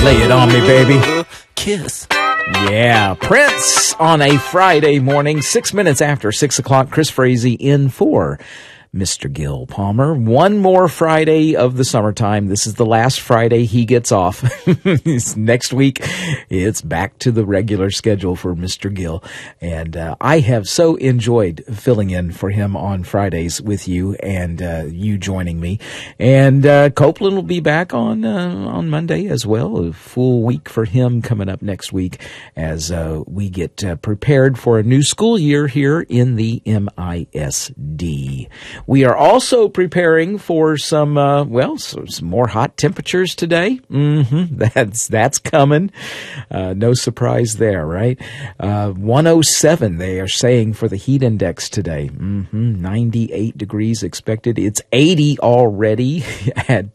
Lay it on me, baby. Kiss. Yeah, Prince on a Friday morning, 6 minutes after 6 o'clock. Chris Frazee in for Mr. Gil Palmer. One more Friday of the summertime. This is the last Friday he gets off. Next week, it's back to the regular schedule for Mr. Gil. And I have so enjoyed filling in for him on Fridays with you and you joining me. And Copeland will be back on Monday as well. A full week for him coming up next week as we get prepared for a new school year here in the MISD. We are also preparing for some more hot temperatures today. That's coming. No surprise there, right? 107 they are saying for the heat index today. 98 degrees expected. It's 80 already at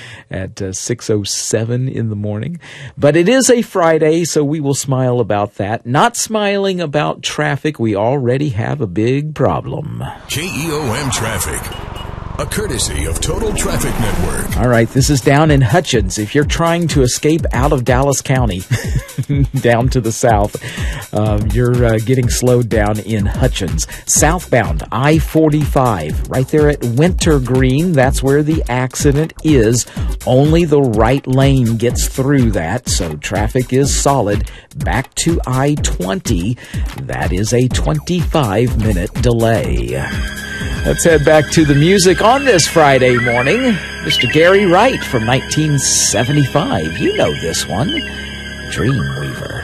6:07 in the morning. But it is a Friday, so we will smile about that. Not smiling about traffic. We already have a big problem. KEOM Traffic, a courtesy of Total Traffic Network. All right, this is down in Hutchins. If you're trying to escape out of Dallas County down to the south, you're getting slowed down in Hutchins. Southbound I-45, right there at Wintergreen. That's where the accident is. Only the right lane gets through that, so traffic is solid. Back to I-20, that is a 25-minute delay. Let's head back to the music on this Friday morning. Mr. Gary Wright from 1975. You know this one. Dreamweaver.